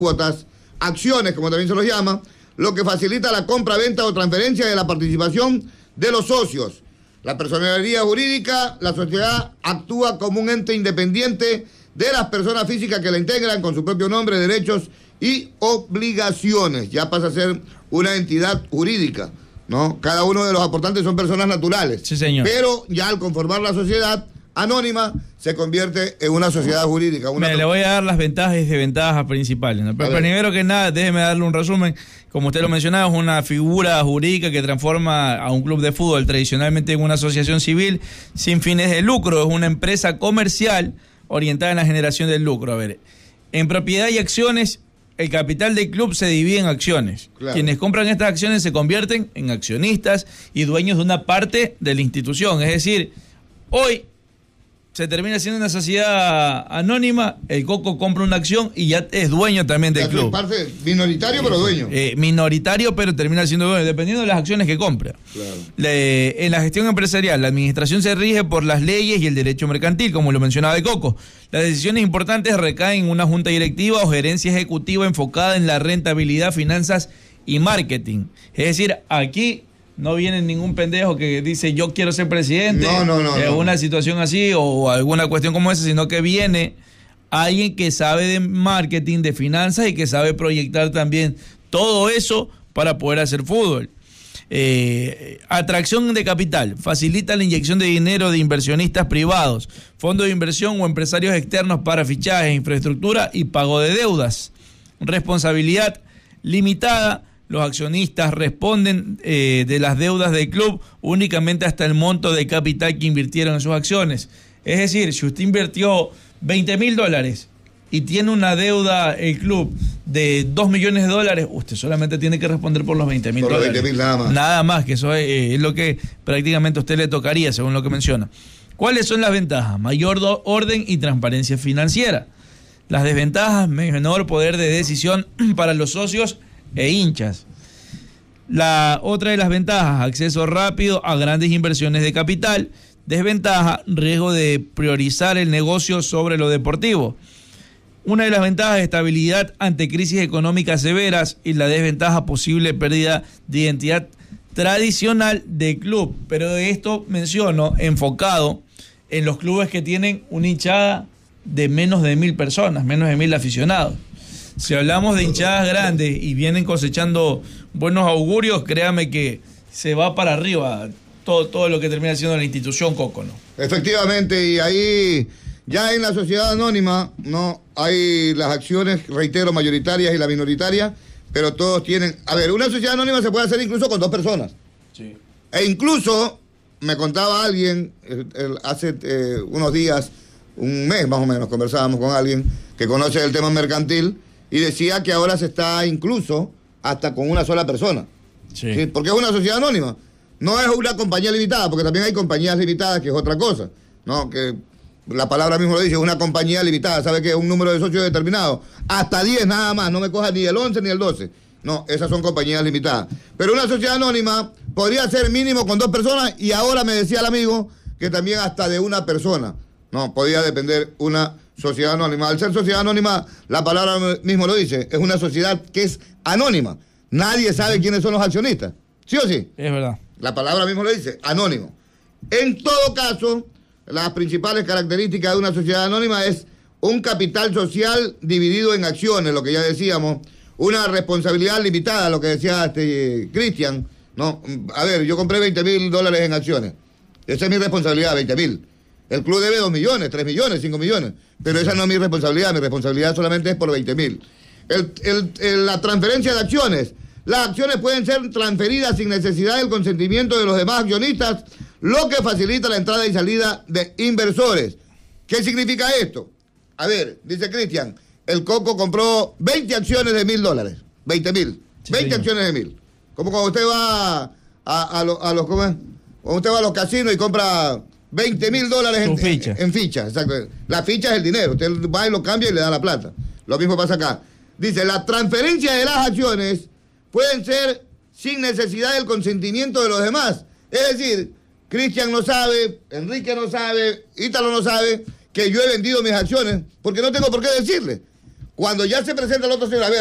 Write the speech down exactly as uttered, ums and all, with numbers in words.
cuotas, acciones, como también se los llama, lo que facilita la compra, venta o transferencia de la participación de los socios. La personalidad jurídica, la sociedad actúa como un ente independiente de las personas físicas que la integran con su propio nombre, derechos y obligaciones. Ya pasa a ser una entidad jurídica, ¿no? Cada uno de los aportantes son personas naturales. Sí, señor. Pero ya al conformar la sociedad anónima, se convierte en una sociedad jurídica. Una Mira, le voy a dar las ventajas y desventajas principales, ¿no? Pero, pero primero que nada, déjeme darle un resumen. Como usted lo mencionaba, es una figura jurídica que transforma a un club de fútbol tradicionalmente en una asociación civil sin fines de lucro. Es una empresa comercial orientada en la generación del lucro. A ver, en propiedad y acciones, el capital del club se divide en acciones. Claro. Quienes compran estas acciones se convierten en accionistas y dueños de una parte de la institución. Es decir, hoy se termina siendo una sociedad anónima, el Coco compra una acción y ya es dueño también del club. Parte minoritario, pero dueño. Eh, minoritario, pero termina siendo dueño, dependiendo de las acciones que compra. Claro. Le, en la gestión empresarial, la administración se rige por las leyes y el derecho mercantil, como lo mencionaba el Coco. Las decisiones importantes recaen en una junta directiva o gerencia ejecutiva enfocada en la rentabilidad, finanzas y marketing. Es decir, aquí no viene ningún pendejo que dice yo quiero ser presidente, no, no, no, en no. una situación así o alguna cuestión como esa, sino que viene alguien que sabe de marketing, de finanzas y que sabe proyectar también todo eso para poder hacer fútbol. Eh, atracción de capital, facilita la inyección de dinero de inversionistas privados, fondos de inversión o empresarios externos para fichajes, infraestructura y pago de deudas. Responsabilidad limitada. Los accionistas responden eh, de las deudas del club únicamente hasta el monto de capital que invirtieron en sus acciones. Es decir, si usted invirtió veinte mil dólares y tiene una deuda el club de dos millones de dólares, usted solamente tiene que responder por los veinte mil dólares. veinte mil nada más. Nada más, que eso es, eh, es lo que prácticamente a usted le tocaría, según lo que menciona. ¿Cuáles son las ventajas? Mayor do- orden y transparencia financiera. Las desventajas, menor poder de decisión para los socios e hinchas. La otra de las ventajas, acceso rápido a grandes inversiones de capital. Desventaja, riesgo de priorizar el negocio sobre lo deportivo. Una de las ventajas, estabilidad ante crisis económicas severas, y la desventaja, posible pérdida de identidad tradicional del club. Pero de esto menciono enfocado en los clubes que tienen una hinchada de menos de mil personas, menos de mil aficionados. Si hablamos de hinchadas grandes y vienen cosechando buenos augurios, créame que se va para arriba todo, todo lo que termina siendo la institución Coco, ¿no? Efectivamente, y ahí ya en la sociedad anónima no hay las acciones, reitero, mayoritarias y la minoritaria, pero todos tienen... A ver, una sociedad anónima se puede hacer incluso con dos personas. Sí. E incluso, me contaba alguien, el, el, hace eh, unos días, un mes más o menos, conversábamos con alguien que conoce el tema mercantil, y decía que ahora se está incluso hasta con una sola persona. Sí. ¿Sí? Porque es una sociedad anónima. No es una compañía limitada, porque también hay compañías limitadas, que es otra cosa, ¿no? Que la palabra mismo lo dice, es una compañía limitada. ¿Sabe qué? Es un número de socios determinado. Hasta diez nada más, no me coja ni el once ni el doce. No, esas son compañías limitadas. Pero una sociedad anónima podría ser mínimo con dos personas, y ahora me decía el amigo que también hasta de una persona. No, podía depender una sociedad anónima. Al ser sociedad anónima, la palabra mismo lo dice, es una sociedad que es anónima. Nadie sabe quiénes son los accionistas. ¿Sí o sí? Es verdad. La palabra mismo lo dice, anónimo. En todo caso, las principales características de una sociedad anónima es un capital social dividido en acciones, lo que ya decíamos, una responsabilidad limitada, lo que decía este Cristian, ¿no? A ver, yo compré veinte mil dólares en acciones. Esa es mi responsabilidad, veinte mil. El club debe dos millones, tres millones, cinco millones. Pero esa no es mi responsabilidad. Mi responsabilidad solamente es por veinte mil. El, el, el, la transferencia de acciones. Las acciones pueden ser transferidas sin necesidad del consentimiento de los demás accionistas, lo que facilita la entrada y salida de inversores. ¿Qué significa esto? A ver, dice Cristian, el Coco compró veinte acciones de mil dólares. veinte mil. Sí, veinte señor. acciones de mil. Como cuando usted va a, a, a, lo, a los... ¿cómo es? Cuando usted va a los casinos y compra veinte mil dólares en, ficha. en, en ficha, exacto. La ficha es el dinero, usted va y lo cambia y le da la plata. Lo mismo pasa acá. Dice, la transferencia de las acciones pueden ser sin necesidad del consentimiento de los demás. Es decir, Cristian no sabe, Enrique no sabe, Ítalo no sabe que yo he vendido mis acciones, porque no tengo por qué decirle. Cuando ya se presenta el otro señor, a ver,